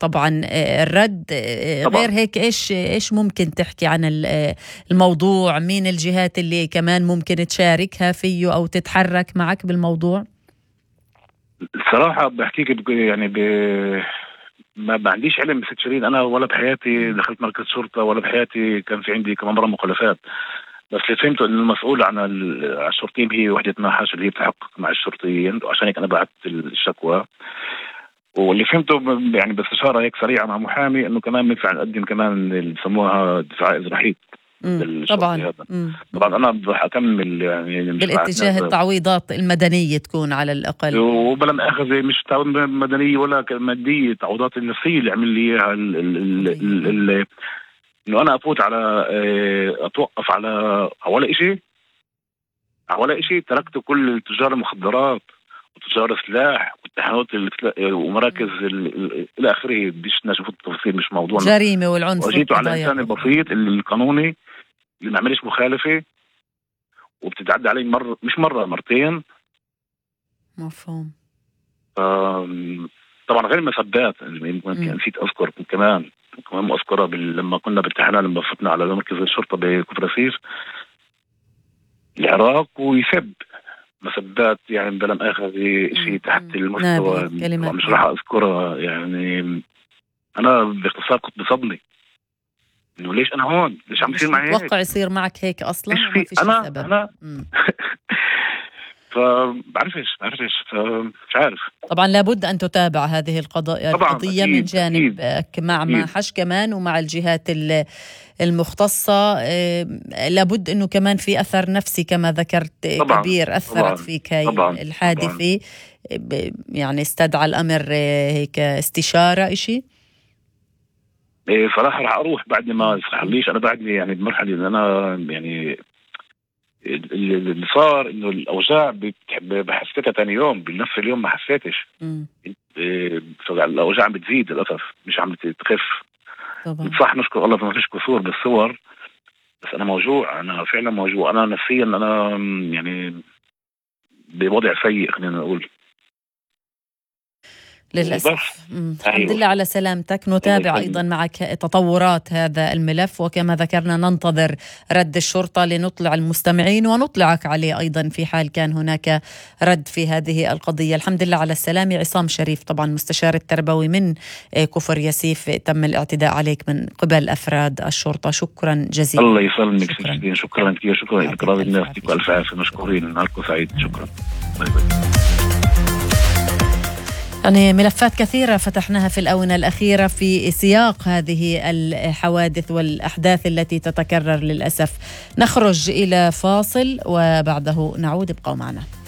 طبعا الرد. طبعا. غير هيك إيش ممكن تحكي عن الموضوع؟ مين الجهات اللي كمان ممكن تشاركها فيه أو تتحرك معك بالموضوع؟ الصراحة بحكيك يعني ما عنديش علم بست شيرين. أنا ولا بحياتي دخلت مركز شرطة، ولا بحياتي كان في عندي كمان مرة مخالفات. بس اللي فهمته إن المسؤول عن الشرطيين هي وحدة ناحاش اللي هي بتحقق مع الشرطيين، وعشان هيك أنا بعت الشكوى. واللي فهمته يعني باستشارة هيك سريعة مع محامي إنه كمان بندفع نقدم كمان اللي بسموها دفاع إجراحي. طبعا. طبعا أنا بدي أكمل يعني بالاتجاه التعويضات المدنية تكون على الأقل، وبلا مؤاخذة مش تعويض مدنية ولا مادية، تعويضات النفسية اللي عمل لي إياها إنه أنا أفوت على أتوقف على ولا إشي. تركت كل تجار المخدرات وتجار السلاح والتحالات ومراكز إلى آخره. بديش نشوف التفاصيل، مش موضوع جريمة والعنف. وجيتوا على الإنسان البسيط القانوني اللي ما عملش مخالفة وبتتعدى عليه مش مرة مرتين. مفهوم. طبعا غير مسبات. يمكن نسيت أذكر كمان مؤذكرة لما كنا بالتحالة، لما فتنا على مركز الشرطة بكفر رسيف العراق، ويسب مسبات يعني بلا مؤاخذة شيء تحت المستوى مش راح أذكرها. يعني أنا باختصار كنت بصدمة إنه ليش أنا هون، ليش عم يصير معي هيك؟ متوقع يصير معك هيك أصلا؟ ما فيش سبب. أنا فبعرفش مش عارف. طبعا لابد أن تتابع هذه القضية من جانبك مع حش كمان ومع الجهات المختصة. لابد أنه كمان في أثر نفسي كما ذكرت طبعاً. كبير أثرت فيك هاي الحادثة. يعني استدعى الأمر هيك استشارة إشي؟ صراحة رح أروح بعد ما يصحليش. أنا بعدني يعني بمرحلة إن أنا يعني اللي صار إنه الأوجاع بحسيتها تاني يوم، بنفس اليوم ما حسيتش. الأوجاع بتزيد للأسف، مش عم تخف. صح نشكر الله ما فيش كسور بالصور، بس أنا موجوع. أنا فعلا موجوع. أنا نفسيا أنا يعني بوضع سيء خلينا نقول للأسف. الحمد لله على سلامتك. نتابع أيضا معك تطورات هذا الملف، وكما ذكرنا ننتظر رد الشرطة لنطلع المستمعين ونطلعك عليه أيضا في حال كان هناك رد في هذه القضية. الحمد لله على السلامة. عصام شريف طبعا مستشار التربوي من كفر يسيف، تم الاعتداء عليك من قبل أفراد الشرطة. شكرا جزيلا. الله يسلمك. شكرا كثير. شكرا لك راضي الناس. يعطيكم ألف عافية. مشكورين. نهاركم سعيد. شكرا. يعني ملفات كثيرة فتحناها في الآونة الأخيرة في سياق هذه الحوادث والأحداث التي تتكرر للأسف. نخرج إلى فاصل وبعده نعود. ابقوا معنا.